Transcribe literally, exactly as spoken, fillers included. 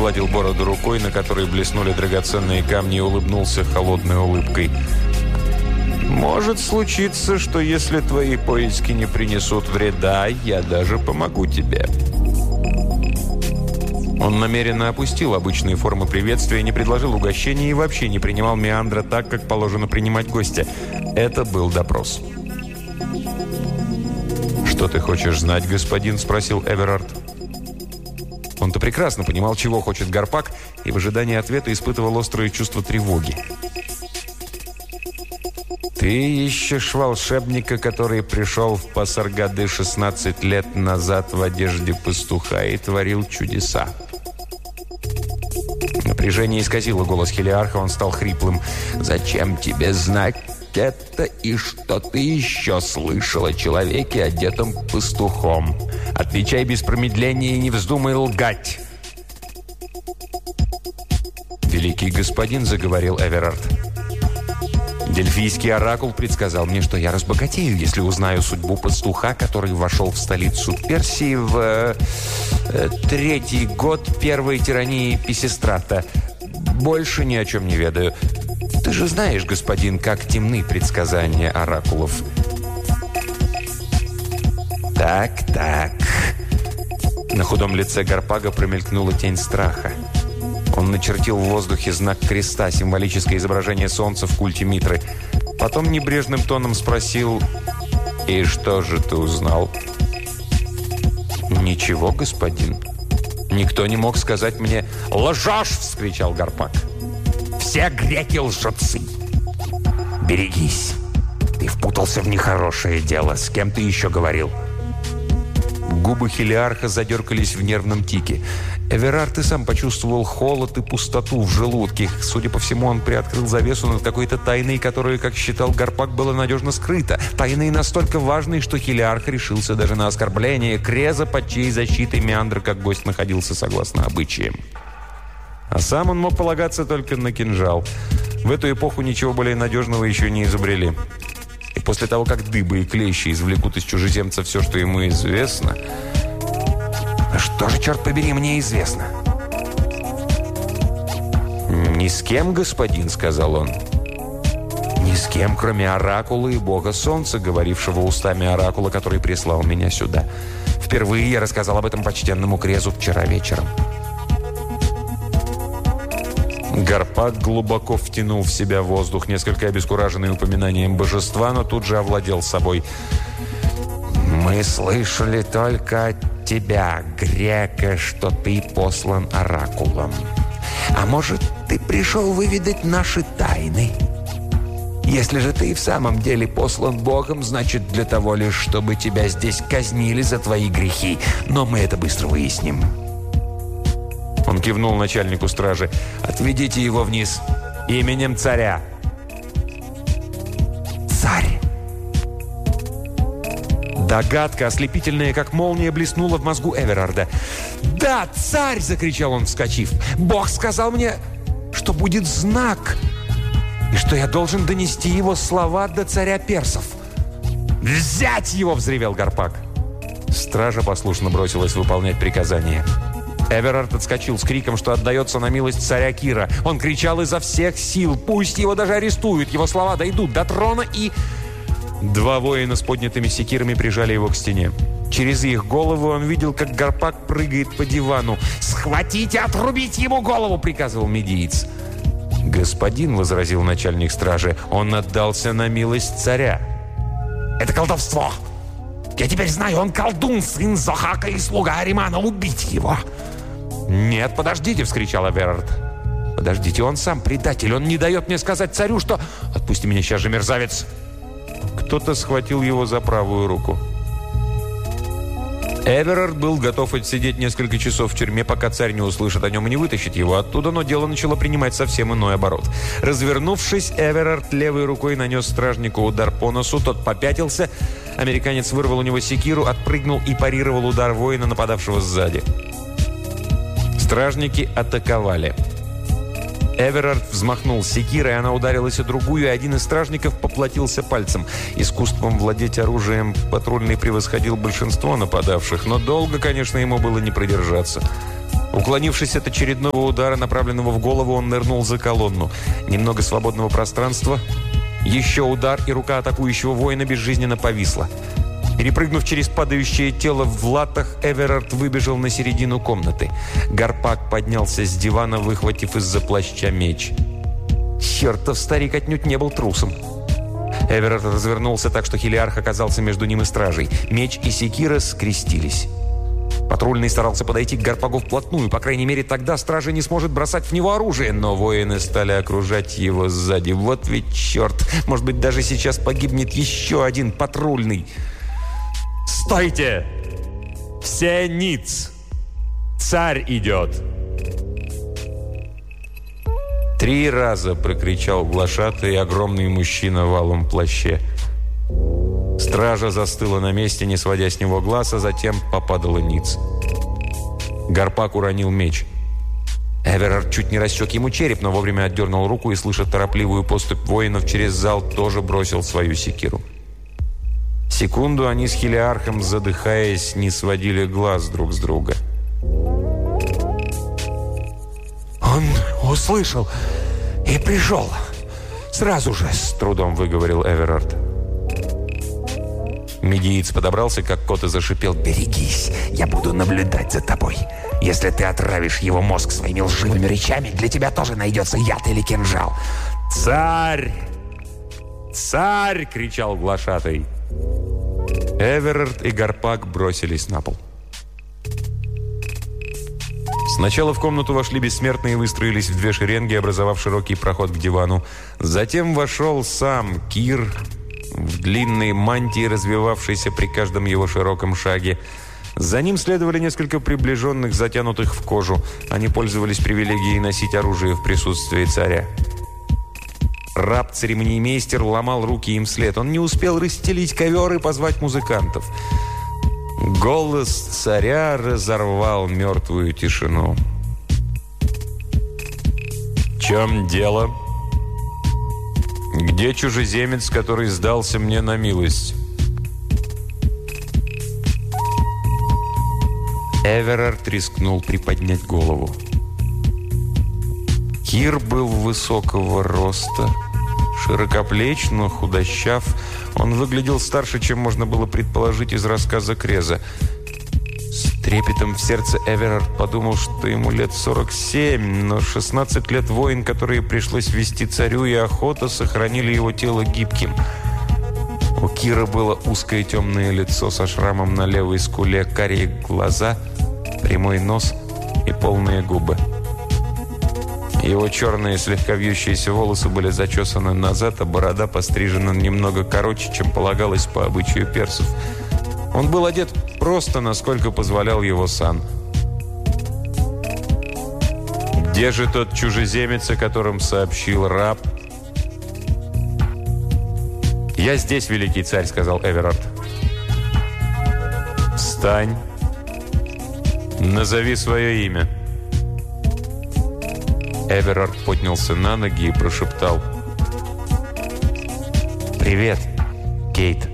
погладил бороду рукой, на которой блеснули драгоценные камни, и улыбнулся холодной улыбкой. «Может случиться, что если твои поиски не принесут вреда, я даже помогу тебе». Он намеренно опустил обычные формы приветствия, не предложил угощения и вообще не принимал Меандра так, как положено принимать гостя. Это был допрос. «Что ты хочешь знать, господин?» – спросил Эверард. Он-то прекрасно понимал, чего хочет Гарпак, и в ожидании ответа испытывал острое чувство тревоги. «Ты ищешь волшебника, который пришел в Пасаргады шестнадцать лет назад в одежде пастуха и творил чудеса». Напряжение исказило голос Хелиарха, он стал хриплым. «Зачем тебе знать это и что ты еще слышал о человеке, одетом пастухом? Отвечай без промедления и не вздумай лгать!» «Великий господин», — заговорил Эверард, — «Дельфийский оракул предсказал мне, что я разбогатею, если узнаю судьбу пастуха, который вошел в столицу Персии в э, э, третий год первой тирании Писистрата. Больше ни о чем не ведаю. Ты же знаешь, господин, как темны предсказания оракулов». «Так, так». На худом лице Гарпага промелькнула тень страха. Он начертил в воздухе знак креста, символическое изображение солнца в культе Митры. Потом небрежным тоном спросил: «И что же ты узнал?» «Ничего, господин. Никто не мог сказать мне...» «Лжешь!» – вскричал Гарпак. «Все греки лжецы! Берегись! Ты впутался в нехорошее дело. С кем ты еще говорил?» Губы Хелиарха задеркались в нервном тике. Эверард и сам почувствовал холод и пустоту в желудке. Судя по всему, он приоткрыл завесу над какой-то тайной, которая, как считал Гарпак, была надежно скрыта. Тайной настолько важной, что Хелиарх решился даже на оскорбление Креза, под чьей защитой Меандр как гость находился согласно обычаям. А сам он мог полагаться только на кинжал. В эту эпоху ничего более надежного еще не изобрели. И после того, как дыбы и клещи извлекут из чужеземца все, что ему известно... «Что же, черт побери, мне известно?» «Ни с кем, господин», — сказал он. «Ни с кем, кроме оракула и бога солнца, говорившего устами оракула, который прислал меня сюда. Впервые я рассказал об этом почтенному Крезу вчера вечером». Гарпак глубоко втянул в себя воздух, несколько обескураженный упоминанием божества, но тут же овладел собой. «Мы слышали только от тебя, грека, что ты послан оракулом. А может, ты пришел выведать наши тайны? Если же ты в самом деле послан Богом, значит, для того лишь, чтобы тебя здесь казнили за твои грехи. Но мы это быстро выясним». Он кивнул начальнику стражи. «Отведите его вниз. Именем царя». «Царь!» Догадка, ослепительная, как молния, блеснула в мозгу Эверарда. «Да, царь!» – закричал он, вскочив. «Бог сказал мне, что будет знак, и что я должен донести его слова до царя персов». «Взять его!» – взревел Гарпак. Стража послушно бросилась выполнять приказание. Эверард отскочил с криком, что отдается на милость царя Кира. Он кричал изо всех сил: «Пусть его даже арестуют! Его слова дойдут до трона и...» Два воина с поднятыми секирами прижали его к стене. Через их голову он видел, как Гарпак прыгает по дивану. «Схватите, отрубить ему голову!» – приказывал медиец. «Господин», – возразил начальник стражи, – «он отдался на милость царя». «Это колдовство! Я теперь знаю, он колдун, сын Зохака и слуга Аримана. Убить его!» «Нет, подождите!» – вскричал Эверард. «Подождите, он сам предатель. Он не дает мне сказать царю, что...» «Отпусти меня сейчас же, мерзавец!» Кто-то схватил его за правую руку. Эверард был готов отсидеть несколько часов в тюрьме, пока царь не услышит о нем и не вытащит его оттуда, но дело начало принимать совсем иной оборот. Развернувшись, Эверард левой рукой нанес стражнику удар по носу, тот попятился. Американец вырвал у него секиру, отпрыгнул и парировал удар воина, нападавшего сзади. Стражники атаковали. Эверард взмахнул секирой, она ударилась о другую, и один из стражников поплатился пальцем. Искусством владеть оружием патрульный превосходил большинство нападавших, но долго, конечно, ему было не продержаться. Уклонившись от очередного удара, направленного в голову, он нырнул за колонну. Немного свободного пространства. Еще удар, и рука атакующего воина безжизненно повисла. Перепрыгнув через падающее тело в латах, Эверард выбежал на середину комнаты. Гарпак поднялся с дивана, выхватив из-за плаща меч. Чертов старик отнюдь не был трусом. Эверард развернулся так, что Хелиарх оказался между ним и стражей. Меч и секира скрестились. Патрульный старался подойти к Гарпагу вплотную. По крайней мере, тогда стража не сможет бросать в него оружие. Но воины стали окружать его сзади. Вот ведь черт! Может быть, даже сейчас погибнет еще один патрульный. «Стойте! Все ниц! Царь идет!» Три раза прокричал глашатый огромный мужчина в алом плаще. Стража застыла на месте, не сводя с него глаз, а затем попадала ниц. Гарпак уронил меч. Эверард чуть не рассек ему череп, но вовремя отдернул руку и, слыша торопливую поступь воинов через зал, тоже бросил свою секиру. Секунду они с Хелиархом, задыхаясь, не сводили глаз друг с друга. «Он услышал и пришел. Сразу же», — с трудом выговорил Эверард. Медиец подобрался, как кот, и зашипел. «Берегись, я буду наблюдать за тобой. Если ты отравишь его мозг своими лживыми речами, для тебя тоже найдется яд или кинжал». «Царь! Царь!» — кричал глашатай. Эверард и Гарпак бросились на пол. Сначала в комнату вошли бессмертные и выстроились в две шеренги, образовав широкий проход к дивану. Затем вошел сам Кир в длинной мантии, развивавшейся при каждом его широком шаге. За ним следовали несколько приближенных, затянутых в кожу. Они пользовались привилегией носить оружие в присутствии царя. Раб-церемониймейстер ломал руки им вслед. Он не успел расстелить ковер и позвать музыкантов. Голос царя разорвал мертвую тишину. «В чем дело? Где чужеземец, который сдался мне на милость?» Эверард рискнул приподнять голову. Кир был высокого роста, широкоплеч, но худощав. Он выглядел старше, чем можно было предположить из рассказа Креза. С трепетом в сердце Эверард подумал, что ему лет сорок семь, но шестнадцать лет войн, которые пришлось вести царю, и охота сохранили его тело гибким. У Кира было узкое темное лицо со шрамом на левой скуле, карие глаза, прямой нос и полные губы. Его черные, слегка вьющиеся волосы были зачесаны назад, а борода пострижена немного короче, чем полагалось по обычаю персов. Он был одет просто, насколько позволял его сан. «Где же тот чужеземец, о котором сообщил раб?» «Я здесь, великий царь», — сказал Эверард. «Встань. Назови свое имя». Эверард поднялся на ноги и прошептал: «Привет, Кейт».